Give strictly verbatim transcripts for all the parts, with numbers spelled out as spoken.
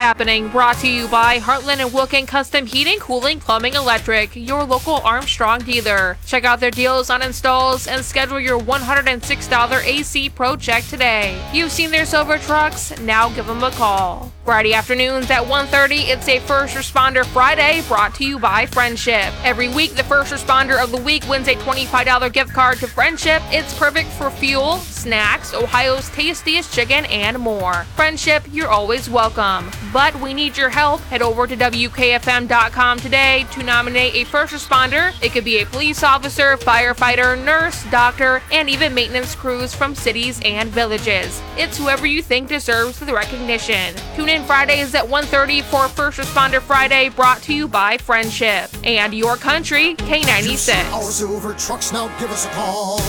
happening. Brought to you by Heartland and Wilkin Custom Heating, Cooling, Plumbing, Electric, your local Armstrong dealer. Check out their deals on installs and schedule your one hundred six dollars A C Pro check today. You've seen their silver trucks, now give them a call. Friday afternoons at one thirty, it's a First Responder Friday brought to you by Friendship. Every week, the First Responder of the Week wins a twenty-five dollars gift card to Friendship. It's perfect for fuel, snacks, Ohio's tastiest chicken, and more. Friendship, you're always welcome. But we need your help. Head over to W K F M dot com today to nominate a first responder. It could be a police officer, firefighter, nurse, doctor, and even maintenance crews from cities and villages. It's whoever you think deserves the recognition. Tune in Fridays at one thirty for First Responder Friday, brought to you by Friendship and your country, K ninety-six. Our silver trucks, now give us a call.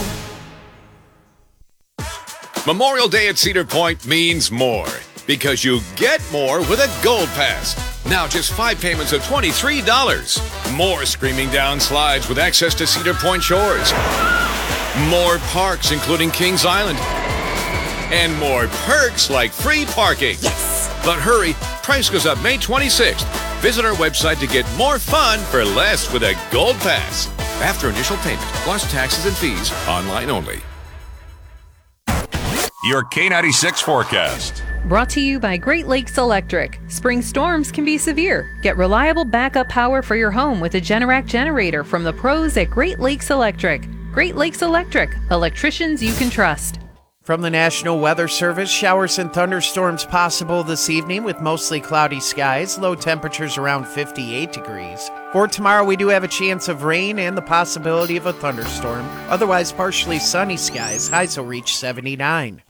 Memorial Day at Cedar Point means more because you get more with a Gold Pass. Now just five payments of twenty-three dollars. More screaming down slides with access to Cedar Point shores. More parks, including Kings Island. And more perks like free parking. Yes! But hurry, price goes up May twenty-sixth. Visit our website to get more fun for less with a Gold Pass. After initial payment, plus taxes and fees, online only. Your K ninety-six forecast. Brought to you by Great Lakes Electric. Spring storms can be severe. Get reliable backup power for your home with a Generac generator from the pros at Great Lakes Electric. Great Lakes Electric. Electricians you can trust. From the National Weather Service, showers and thunderstorms possible this evening with mostly cloudy skies, low temperatures around fifty-eight degrees. For tomorrow, we do have a chance of rain and the possibility of a thunderstorm. Otherwise, partially sunny skies, highs will reach seventy-nine.